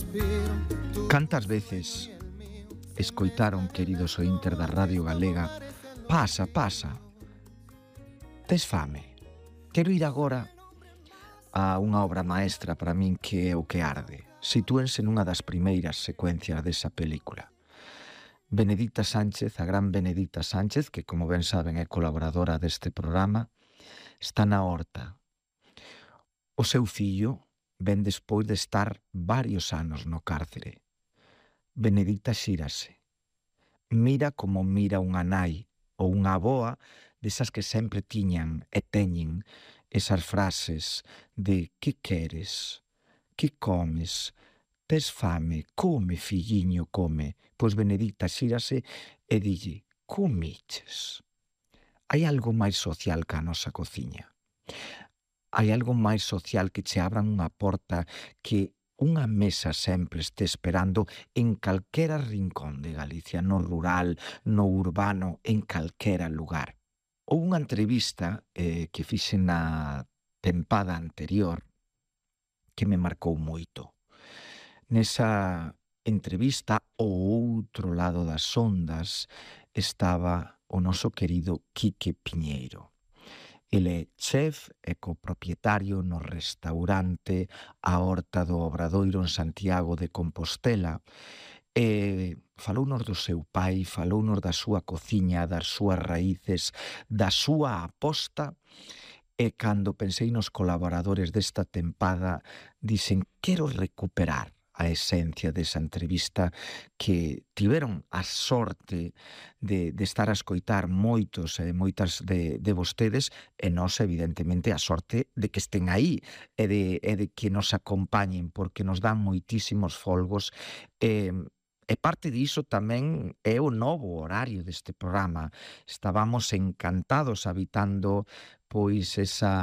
Cantas veces escoitaron, queridos ointer da Radio Galega, pasa, pasa, tes fame? Quero ir agora a unha obra maestra para min que é O que arde. Sitúense nunha das primeiras secuencias desa película. Benedicta Sánchez, a gran Benedicta Sánchez, que como ben saben é colaboradora deste programa, está na horta. O seu fillo ven despois de estar varios anos no cárcere. Benedicta xírase. Mira como mira unha nai ou unha avoa desas que sempre tiñan e teñen esas frases de que queres, que comes, tes fame, come, filliño, come. Pois Benedicta xírase e dille, comiches. Hai algo máis social que a nosa cociña. Hai algo máis social que che abran unha porta, que unha mesa sempre este esperando en calquera rincón de Galicia, no rural, no urbano, en calquera lugar. Houve unha entrevista que fixen na tempada anterior que me marcou moito. Nesa entrevista, ao outro lado das ondas, estaba o noso querido Quique Piñeiro. Ele é chef e copropietario no restaurante A Horta do Obradoiro en Santiago de Compostela e falounos do seu pai, falounos da súa cociña, das súas raíces, da súa aposta e cando pensei nos colaboradores desta tempada dixen, quero recuperar a esencia desa entrevista que tiveron a sorte de estar a escoitar moitos e moitas de vostedes e nós, evidentemente, a sorte de que estén aí e de que nos acompañen porque nos dan moitísimos folgos e parte diso tamén é o novo horario deste programa. Estábamos encantados habitando pois esa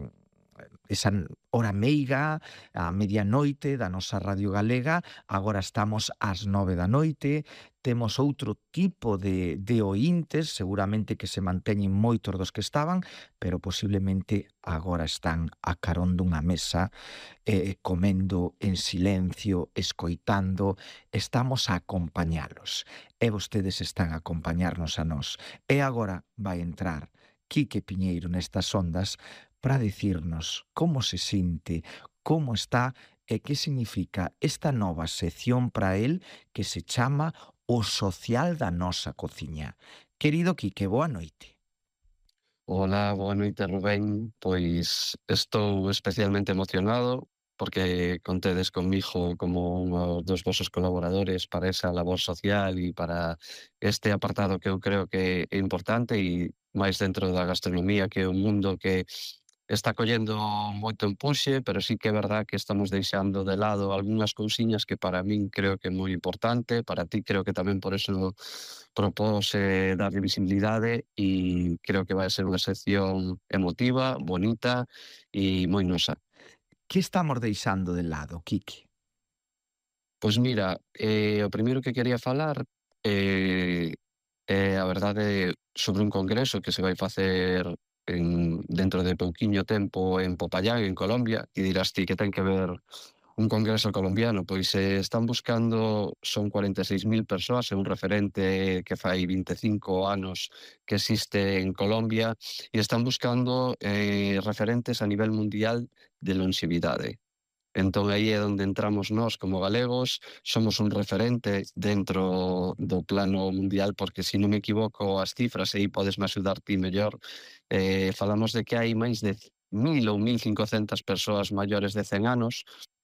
hora meiga, a medianoite da nosa Radio Galega. Agora estamos ás 9 da noite, temos outro tipo de oíntes, seguramente que se manteñen moitos dos que estaban, pero posiblemente agora están a carón dunha mesa, comendo en silencio, escoitando, estamos a acompañalos, e vostedes están a acompañarnos a nós. E agora vai entrar Quique Piñeiro nestas ondas para dicirnos como se sinte, como está e que significa esta nova sección para el que se chama O Social da Nosa Cociña. Querido Quique, boa noite. Hola, boa noite, Rubén. Pois estou especialmente emocionado porque contedes comigo como un dos vosos colaboradores para esa labor social e para este apartado que eu creo que é importante e máis dentro da gastronomía, que é un mundo que está collendo moito empuxe, pero sí que é verdad que estamos deixando de lado algunhas cousiñas que para min creo que é moi importante, para ti creo que tamén por eso propose darlle visibilidade e creo que vai ser unha sección emotiva, bonita e moi nosa. Que estamos deixando de lado, Quique? Pois mira, o primeiro que quería falar é a verdade sobre un congreso que se vai facer dentro de pouquiño tempo en Popayán, en Colombia, e dirás ti que ten que ver un congreso colombiano, pois están buscando, son 46.000 persoas, é un referente que fai 25 anos que existe en Colombia, e están buscando referentes a nivel mundial de longevidade. Entón aí é onde entramos nós como galegos, somos un referente dentro do plano mundial, porque se non me equivoco as cifras, e aí podesme axudar ti mellor, falamos de que hai máis de 1.000 ou 1.500 persoas maiores de 100 anos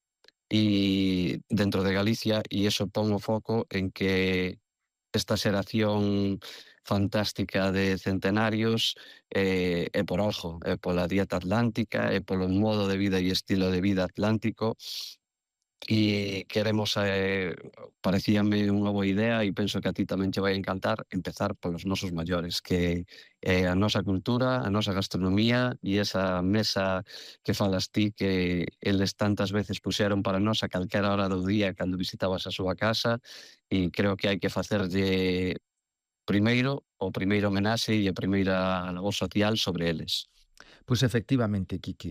e dentro de Galicia, e iso pon o foco en que esta xeración fantástica de centenarios é por algo, é pola dieta atlántica, é polo modo de vida e estilo de vida atlántico e queremos, parecíame unha boa idea e penso que a ti tamén che vai encantar empezar polos nosos maiores, que é a nosa cultura, a nosa gastronomía e esa mesa que falas ti que eles tantas veces puxeron para nós a calquera hora do día cando visitabas a súa casa e creo que hai que facerlle primeiro o primeiro homenaxe e a primeira labor social sobre eles. Pois efectivamente, Quique,